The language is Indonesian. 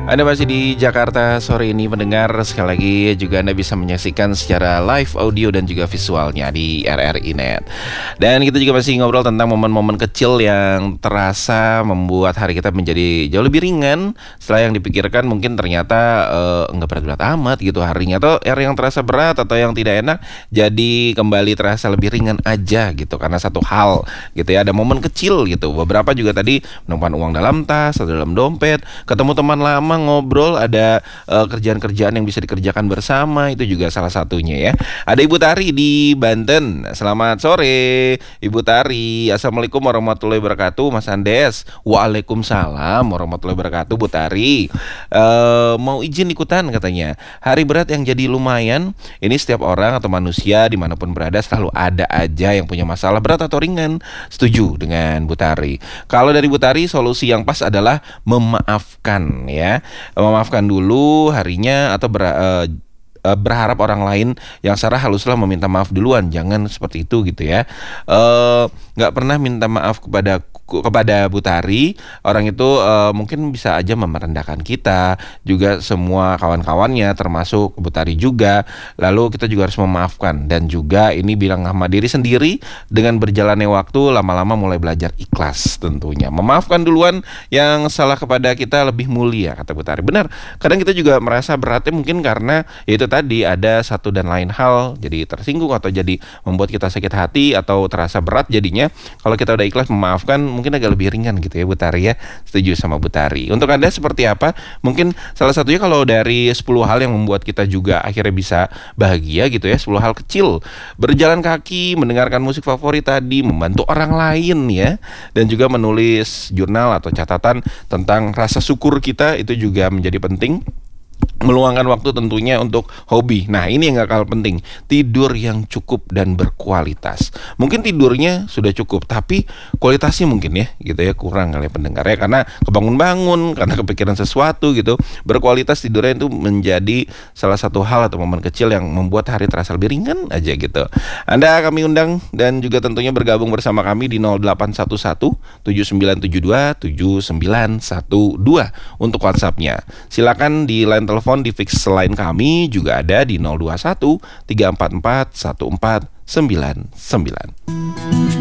Anda masih di Jakarta sore ini pendengar. Sekali lagi juga Anda bisa menyaksikan secara live audio dan juga visualnya di RRI Net. Dan kita juga masih ngobrol tentang momen-momen kecil yang terasa membuat hari kita menjadi jauh lebih ringan. Setelah yang dipikirkan mungkin ternyata nggak berat-berat amat gitu harinya. Atau hari yang terasa berat atau yang tidak enak jadi kembali terasa lebih ringan aja gitu. Karena satu hal gitu ya, ada momen kecil gitu. Beberapa juga tadi menemukan uang dalam tas atau dalam dompet, ketemu teman lama, ngobrol, ada kerjaan-kerjaan yang bisa dikerjakan bersama, itu juga salah satunya ya. Ada Ibu Tari di Banten. Selamat sore Ibu Tari. Assalamualaikum warahmatullahi wabarakatuh. Mas Andes. Waalaikumsalam warahmatullahi wabarakatuh Bu Tari. Mau izin ikutan katanya. Hari berat yang jadi lumayan. Ini setiap orang atau manusia dimanapun berada selalu ada aja yang punya masalah berat atau ringan. Setuju dengan Bu Tari. Kalau dari Bu Tari, solusi yang pas adalah memaafkan ya. Memaafkan dulu harinya atau berharap orang lain yang secara haluslah meminta maaf duluan. Jangan seperti itu gitu ya. Nggak pernah minta maaf kepada Bu Tari, orang itu mungkin bisa aja merendahkan kita, juga semua kawan-kawannya termasuk Bu Tari juga. Lalu kita juga harus memaafkan, dan juga ini bilang sama diri sendiri, dengan berjalannya waktu lama-lama mulai belajar ikhlas tentunya. Memaafkan duluan yang salah kepada kita lebih mulia, kata Bu Tari. Benar, kadang kita juga merasa beratnya mungkin karena yaitu tadi ada satu dan lain hal jadi tersinggung atau jadi membuat kita sakit hati atau terasa berat jadinya. Kalau kita udah ikhlas memaafkan, mungkin agak lebih ringan gitu ya Bu Tari ya. Setuju sama Bu Tari. Untuk Anda seperti apa? Mungkin salah satunya kalau dari 10 hal yang membuat kita juga akhirnya bisa bahagia gitu ya, 10 hal kecil. Berjalan kaki, mendengarkan musik favorit tadi, membantu orang lain ya, dan juga menulis jurnal atau catatan tentang rasa syukur kita, itu juga menjadi penting. Meluangkan waktu tentunya untuk hobi. Nah, ini yang gak kalah penting, tidur yang cukup dan berkualitas. Mungkin tidurnya sudah cukup, tapi kualitasnya mungkin ya gitu ya kurang kali ya pendengar ya, karena kebangun-bangun, karena kepikiran sesuatu gitu. Berkualitas tidurnya itu menjadi salah satu hal atau momen kecil yang membuat hari terasa lebih ringan aja gitu. Anda kami undang dan juga tentunya bergabung bersama kami di 0811 7972 7912 untuk WhatsApp-nya. Silakan di line telepon di fix line kami juga ada di 021 344 1499.